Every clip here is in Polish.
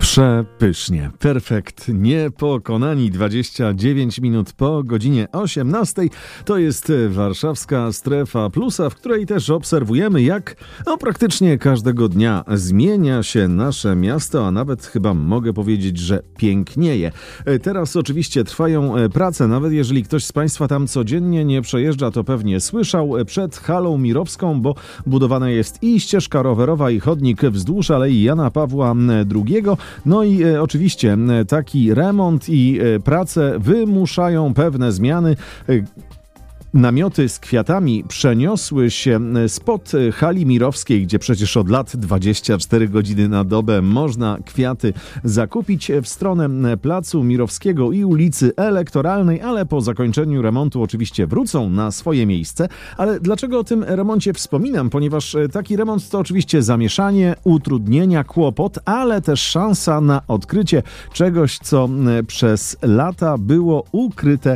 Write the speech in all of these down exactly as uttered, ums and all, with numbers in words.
Przepysznie. Perfekt. Niepokonani. dwadzieścia dziewięć minut po godzinie osiemnastej. To jest warszawska strefa plusa, w której też obserwujemy, jak no, praktycznie każdego dnia zmienia się nasze miasto, a nawet chyba mogę powiedzieć, że pięknieje. Teraz oczywiście trwają prace, nawet jeżeli ktoś z Państwa tam codziennie nie przejeżdża, to pewnie słyszał, przed halą Mirowską, bo budowana jest i ścieżka rowerowa, i chodnik wzdłuż Alei Jana Pawła drugiego. No i e, oczywiście e, taki remont i e, prace wymuszają pewne zmiany. E, Namioty z kwiatami przeniosły się spod hali Mirowskiej, gdzie przecież od lat dwadzieścia cztery godziny na dobę można kwiaty zakupić, w stronę Placu Mirowskiego i ulicy Elektoralnej, ale po zakończeniu remontu oczywiście wrócą na swoje miejsce. Ale dlaczego o tym remoncie wspominam? Ponieważ taki remont to oczywiście zamieszanie, utrudnienia, kłopot, ale też szansa na odkrycie czegoś, co przez lata było ukryte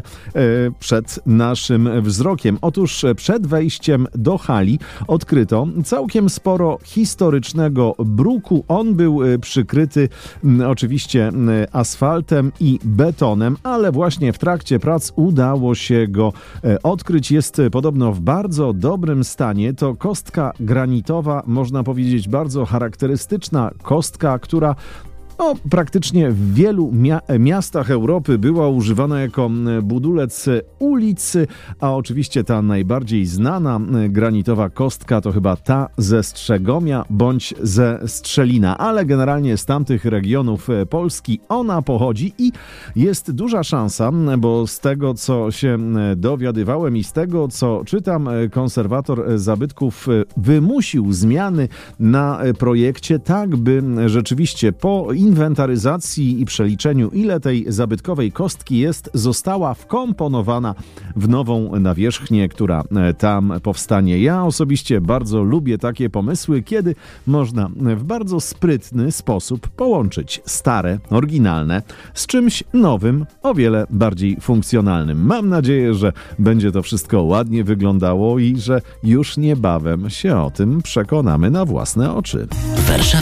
przed naszym wzrokiem. Otóż przed wejściem do hali odkryto całkiem sporo historycznego bruku. On był przykryty oczywiście asfaltem i betonem, ale właśnie w trakcie prac udało się go odkryć. Jest podobno w bardzo dobrym stanie. To kostka granitowa, można powiedzieć bardzo charakterystyczna kostka, która No, praktycznie w wielu mia- miastach Europy była używana jako budulec ulicy, a oczywiście ta najbardziej znana granitowa kostka to chyba ta ze Strzegomia bądź ze Strzelina, ale generalnie z tamtych regionów Polski ona pochodzi i jest duża szansa, bo z tego, co się dowiadywałem i z tego, co czytam, konserwator zabytków wymusił zmiany na projekcie, tak by rzeczywiście po inwentaryzacji i przeliczeniu, ile tej zabytkowej kostki jest, została wkomponowana w nową nawierzchnię, która tam powstanie. Ja osobiście bardzo lubię takie pomysły, kiedy można w bardzo sprytny sposób połączyć stare, oryginalne z czymś nowym, o wiele bardziej funkcjonalnym. Mam nadzieję, że będzie to wszystko ładnie wyglądało i że już niebawem się o tym przekonamy na własne oczy. Warszawa.